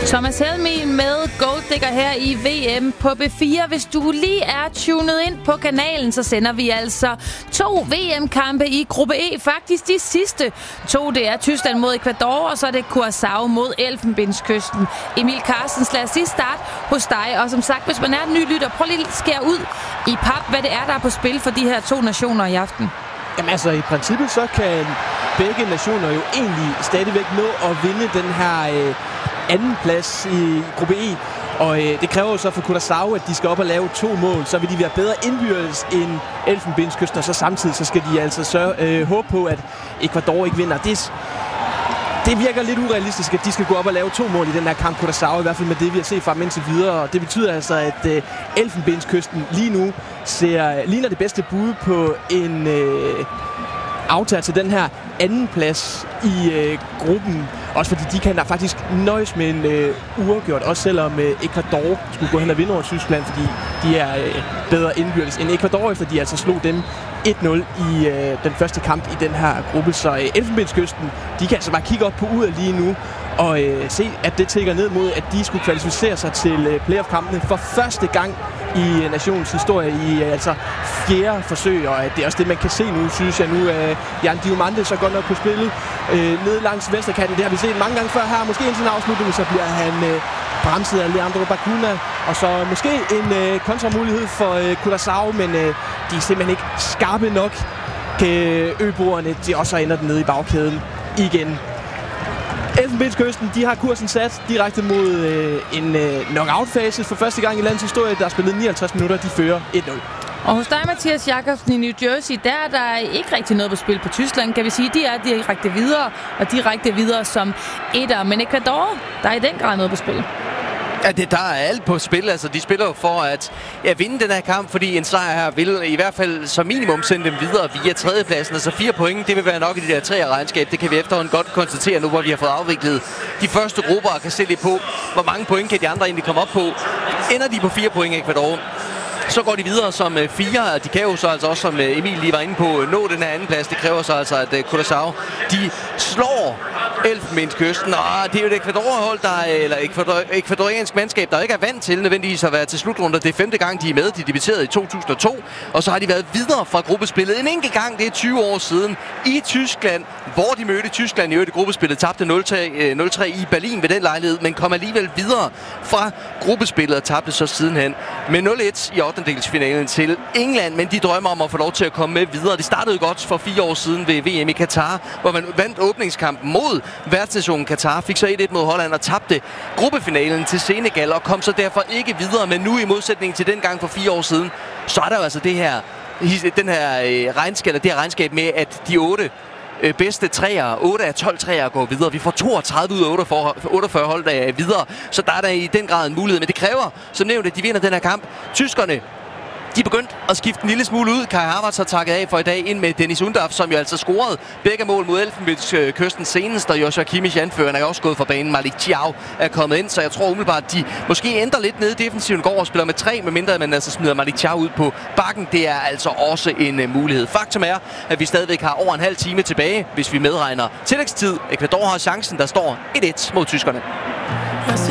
Thomas Helmig med Golddigger her i VM på B4. Hvis du lige er tunet ind på kanalen, så sender vi altså 2 VM-kampe i gruppe E. Faktisk de sidste 2, det er Tyskland mod Ecuador, og så er det Curaçao mod Elfenbenskysten. Emil Carstens, lad os lige starte hos dig. Og som sagt, hvis man er en ny lytter, prøv lige at skære ud i pap, hvad det er, der er på spil for de her 2 nationer i aften. Jamen altså, i princippet så kan begge nationer jo egentlig stadigvæk nå at vinde den her anden plads i gruppe E. Og det kræver jo så for Curaçao, at de skal op og lave 2 mål. Så vil de være bedre indbyrdes end Elfenbenskysten, og så samtidig så skal de altså håbe på, at Ecuador ikke vinder. Det virker lidt urealistisk, at de skal gå op og lave 2 mål i den her kamp, Curaçao, i hvert fald med det, vi har set fra dem indtil videre. Og det betyder altså, at Elfenbenskysten lige nu ligner det bedste bud på en aftager til den her anden plads i gruppen. Også fordi de kan da faktisk nøjes med en uafgjort, også selvom Ecuador skulle gå hen og vinde over Tyskland, fordi de er bedre indbyrdes end Ecuador, efter de altså slog dem 1-0 i den første kamp i den her gruppe. Så Elfenbenskysten, de kan altså bare kigge op på uret lige nu og se, at det tækker ned mod, at de skulle kvalificere sig til playoff-kampene for første gang i nationens historie i altså 4. forsøg, og det er også det, man kan se nu, synes jeg nu. Jan Diomande så godt nok på spillet nede langs venstrekanten. Det har vi set mange gange før her. Måske indtil en afslutning, så bliver han bremset af Leandro Bacuna, og så måske en kontramulighed for Curaçao, men de er simpelthen ikke skarpe nok. Øboerne, de også ender den nede i bagkæden igen. Elfenbenskysten, de har kursen sat direkte mod en knockout-fase for første gang i landets historie. Der er spillet 59 minutter, de fører 1-0. Og hos dig, Mathias Jakobsen i New Jersey, der er der ikke rigtig noget på spil på Tyskland, kan vi sige. De er direkte videre, og direkte videre som etter. Men Ecuador, der er i den grad noget på spil. Ja, der er alt på spil. Altså, de spiller jo for at vinde den her kamp, fordi en sejr her vil i hvert fald som minimum sende dem videre via 3. pladsen. Altså 4 point, det vil være nok i det der 3'er-regnskab. Det kan vi efterhånden godt konstatere nu, hvor vi har fået afviklet de første grupper og kan se lidt på, hvor mange point kan de andre egentlig komme op på. Ender de på 4 point, Ecuador, så går de videre som 4, og de kan jo så altså også, som Emil lige var inde på, nå den her anden plads. Det kræver så altså, at Curaçao, de slår Elfenbenskysten, og det er jo et Ecuador-hold, eller ekvadoriansk mandskab, der ikke er vant til nødvendigvis at være til slutrunder. Det er 5. gang, de er med. De debuterede i 2002, og så har de været videre fra gruppespillet en enkelt gang, det er 20 år siden, i Tyskland, hvor de mødte Tyskland i øvrigt i gruppespillet, tabte 0-3 i Berlin ved den lejlighed, men kom alligevel videre fra gruppespillet og tabte så sidenhen med 0-1 i 8-delsfinalen til England, men de drømmer om at få lov til at komme med videre. Det startede godt for 4 år siden ved VM i Katar, hvor man vandt åbningskampen mod værtsnationen Katar, fik så 1-1 mod Holland og tabte gruppefinalen til Senegal og kom så derfor ikke videre, men nu i modsætning til den gang for 4 år siden, så er der jo altså det her regnskab med, at de 8 bedste 8 af 12 træer går videre. Vi får 32 ud af 48 hold, der er videre, så der er der i den grad en mulighed. Men det kræver, som nævnt, at de vinder den her kamp. Tyskerne, de er begyndt at skifte en lille smule ud. Kai Havertz har takket af for i dag ind med Dennis Undav, som jo altså scorede begge mål mod Elfenbenskysten senest, og Joshua Kimmich, anføreren, er også gået fra banen. Malik Thiaw er kommet ind, så jeg tror umiddelbart, at de måske ændrer lidt nede i defensiven, går og spiller med 3, medmindre man altså smider Malik Thiaw ud på bakken. Det er altså også en mulighed. Faktum er, at vi stadigvæk har over en halv time tilbage, hvis vi medregner tillægstid. Ecuador har chancen, der står 1-1 mod tyskerne.